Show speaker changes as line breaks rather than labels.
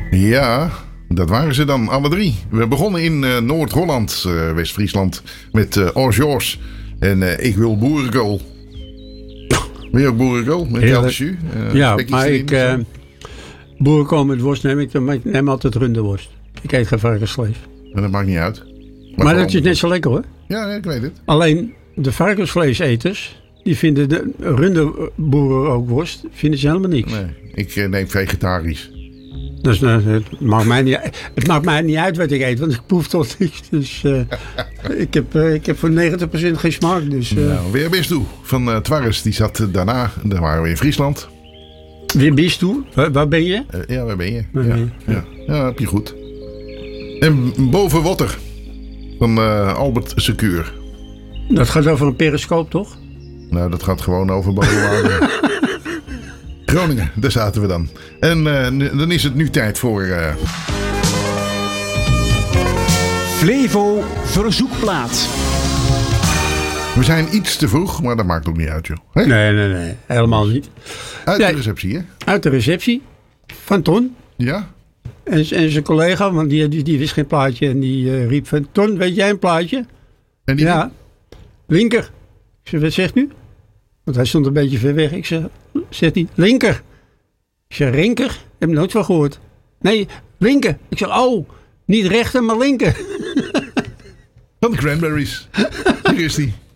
Ja, dat waren ze dan, alle drie. We begonnen in Noord-Holland, West-Friesland, met Orgeors. En ik wil boerenkool. Wil je ook boerenkool? Met jus?
Ja, maar ik... boerenkool met worst neem ik neem altijd runderworst. Ik eet geen varkensvlees.
En dat maakt niet uit.
Maar dat is net zo lekker hoor.
Ja, ik weet het.
Alleen de varkensvleeseters, die vinden de runderboeren ook worst, vinden ze helemaal niks.
Nee, ik neem vegetarisch.
Dus het maakt mij niet uit wat ik eet, want ik proef tot niks. Dus ik heb voor 90% geen smaak. Dus,
Nou, weer best toe. Van Twarres, die zat daarna, daar waren we in Friesland.
Weer best toe? Waar ben je?
Ja, waar ben je? Ja, heb je goed. En boven Watter van Albert Secuur.
Dat gaat over een periscoop, toch?
Nou, dat gaat gewoon over boven Groningen, daar zaten we dan. En dan is het nu tijd voor...
Flevo Verzoekplaat.
We zijn iets te vroeg, maar dat maakt ook niet uit, joh. Hè?
Nee, helemaal niet.
Uit de receptie, hè?
Uit de receptie van Ton.
Ja?
En zijn collega, want die wist geen plaatje. En die riep van, Ton, weet jij een plaatje?
En die
ja. Linker. Ik zeg, wat zegt u? Want hij stond een beetje ver weg. Ik zeg, zegt hij, linker. Ik zeg, Rinker? Heb ik nooit van gehoord. Nee, linker. Ik zeg, niet rechter, maar linker.
Van de Cranberries. Hier is die.